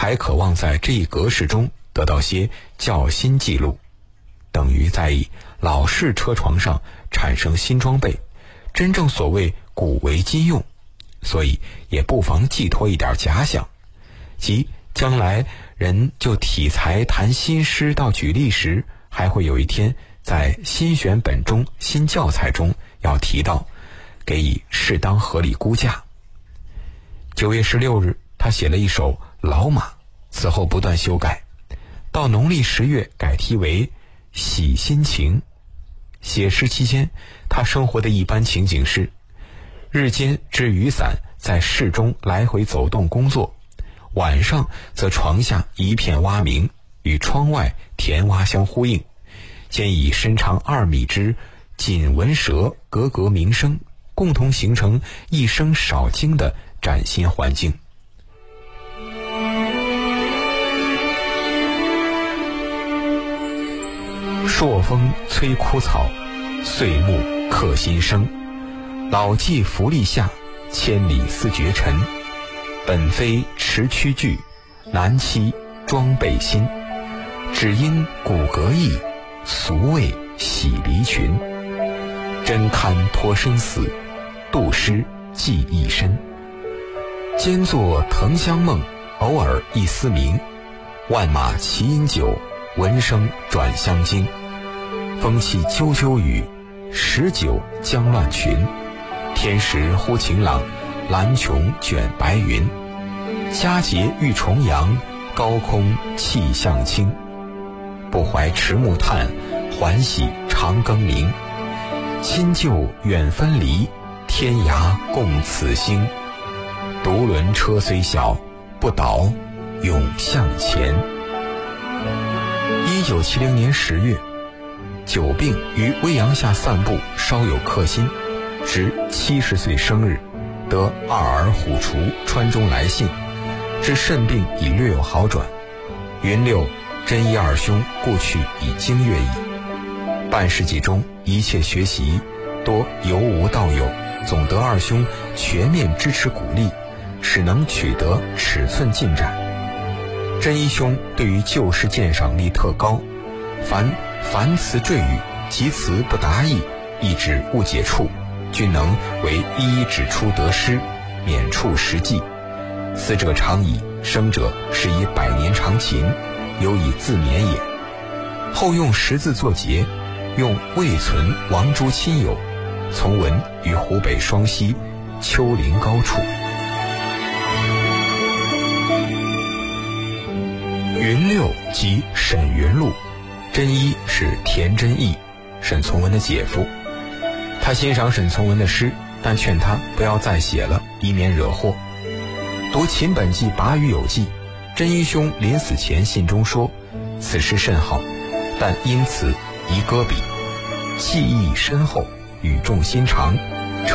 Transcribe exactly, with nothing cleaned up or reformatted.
还渴望在这一格式中得到些较新记录，等于在以老式车床上产生新装备，真正所谓古为今用，所以也不妨寄托一点假想，即将来人就体裁谈新诗到举例时，还会有一天在新选本中新教材中要提到，给予适当合理估价。九月十六日他写了一首老马，此后不断修改，到农历十月改题为喜心情。写诗期间他生活的一般情景是，日间支雨伞在市中来回走动工作，晚上则床下一片蛙鸣，与窗外田蛙相呼应，兼以身长二米之锦纹蛇格格鸣声，共同形成一声少惊的崭新环境。朔风催枯草，岁暮刻新声。老骥伏枥下，千里思绝尘。本非驰驱具，难期装备新。只因骨骼异，俗谓喜离群。真堪托生死，杜诗寄一身。兼作藤香梦，偶尔一丝鸣。万马齐饮酒，闻声转香惊。风起啾啾雨，时酒将乱群。天时忽晴朗，蓝穹卷白云。佳节遇重阳，高空气象清。不怀迟暮叹，还喜长庚明。亲旧远分离，天涯共此星。独轮车虽小，不倒永向前。一九七零年十月，久病于微阳下散步，稍有克心，值七十岁生日，得二儿虎雏川中来信，至肾病已略有好转。云六真一二兄故去已经月矣。半世纪中一切学习多由无到有，总得二兄全面支持鼓励，使能取得尺寸进展。真一兄对于旧诗鉴赏力特高，凡凡词赘语及词不达意，亦指误解处，均能为一一指出得失，免处实际。死者常以生者是以百年长情，有以自勉也。后用识字作结，用未存王诸亲友，从文于湖北双溪丘陵高处。云六即沈云路，真一是田真义，沈从文的姐夫。他欣赏沈从文的诗，但劝他不要再写了，以免惹祸。读秦本纪拔语有记，真一兄临死前信中说，此诗甚好，但因此宜搁笔，技艺深厚，语重心长，